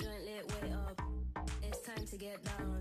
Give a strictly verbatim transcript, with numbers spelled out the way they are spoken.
joint lit, wait up. It's time to get down.